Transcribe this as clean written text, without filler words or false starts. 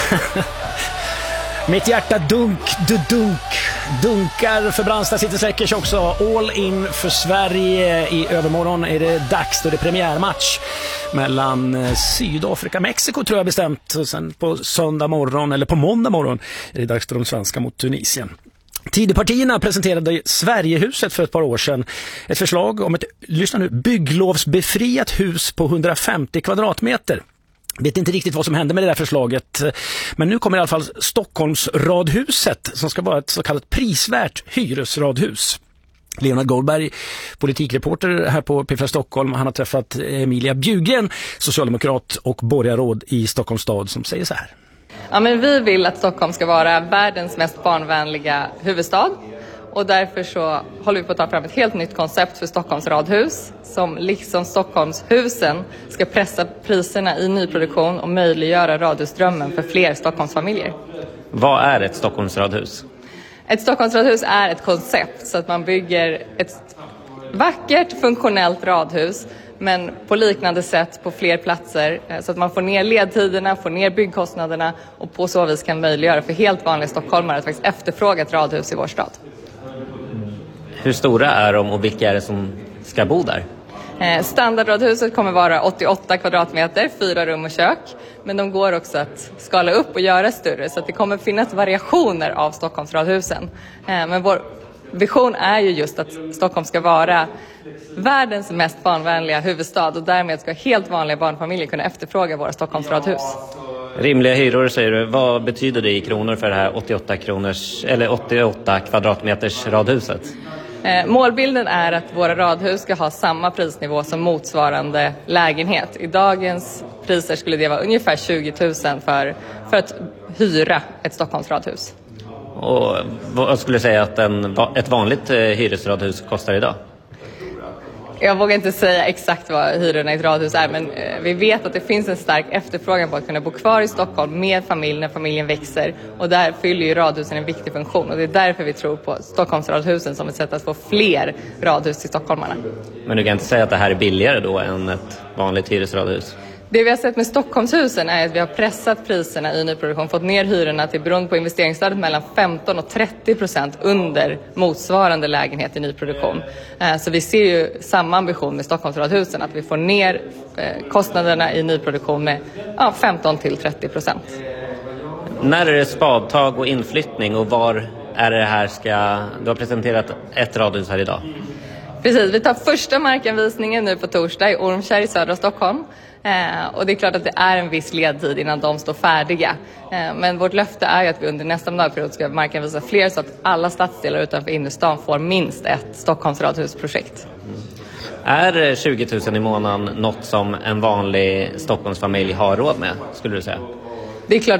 Mitt hjärta dunkar för Brandsta City Säckers också. All in för Sverige. I övermorgon är det dags, då det är premiärmatch mellan Sydafrika och Mexiko, tror jag bestämt. Och sen på söndag morgon, eller på måndag morgon, är det dags för de svenska mot Tunisien. Tidöpartierna presenterade Sverigehuset för ett par år sedan ett förslag om ett, lyssna nu, bygglovsbefriat hus på 150 kvadratmeter. Vet inte riktigt vad som hände med det där förslaget, men nu kommer i alla fall Stockholmsradhuset, som ska vara ett så kallat prisvärt hyresradhus. Leonard Goldberg, politikreporter här på P4 Stockholm, han har träffat Emilia Bjugren, socialdemokrat och borgarråd i Stockholms stad, som säger så här. Ja, men vi vill att Stockholm ska vara världens mest barnvänliga huvudstad. Och därför så håller vi på att ta fram ett helt nytt koncept för Stockholms radhus, som liksom Stockholmshusen ska pressa priserna i nyproduktion och möjliggöra radhusdrömmen för fler Stockholmsfamiljer. Vad är ett Stockholmsradhus? Ett Stockholmsradhus är ett koncept så att man bygger ett vackert, funktionellt radhus, men på liknande sätt på fler platser, så att man får ner ledtiderna, får ner byggkostnaderna och på så vis kan möjliggöra för helt vanliga stockholmare att faktiskt efterfråga ett radhus i vår stad. Hur stora är de och vilka är det som ska bo där? Standardradhuset kommer vara 88 kvadratmeter, 4 rum och kök. Men de går också att skala upp och göra större, så att det kommer finnas variationer av Stockholmsradhusen. Men vår vision är ju just att Stockholm ska vara världens mest barnvänliga huvudstad, och därmed ska helt vanliga barnfamiljer kunna efterfråga våra Stockholmsradhus. Rimliga hyror, säger du. Vad betyder det i kronor för det här 88 kvadratmeters radhuset? Målbilden är att våra radhus ska ha samma prisnivå som motsvarande lägenhet. I dagens priser skulle det vara ungefär 20 000 för att hyra ett Stockholmsradhus. Och vad skulle du säga att ett vanligt hyresradhus kostar idag? Jag vågar inte säga exakt vad hyrorna i ett radhus är, men vi vet att det finns en stark efterfrågan på att kunna bo kvar i Stockholm med familj när familjen växer. Och där fyller ju radhusen en viktig funktion, och det är därför vi tror på Stockholmsradhusen som ett sätt att få fler radhus till stockholmarna. Men du kan inte säga att det här är billigare då än ett vanligt hyresradhus? Det vi har sett med Stockholmshusen är att vi har pressat priserna i nyproduktion, fått ner hyrorna till, beroende på investeringsstödet, mellan 15 och 30% under motsvarande lägenhet i nyproduktion. Så vi ser ju samma ambition med Stockholmsradhusen, att vi får ner kostnaderna i nyproduktion med 15 till 30%. När är det spadtag och inflyttning, och var är det här du har presenterat ett radhus här idag? Precis, vi tar första markanvisningen nu på torsdag i Ormkärr i södra Stockholm. Och det är klart att det är en viss ledtid innan de står färdiga. Men vårt löfte är ju att vi under nästa mandatperiod ska markanvisa fler, så att alla stadsdelar utanför innerstan får minst ett Stockholmsradhusprojekt. Är 20 000 i månaden något som en vanlig Stockholmsfamilj har råd med, skulle du säga? Det är klart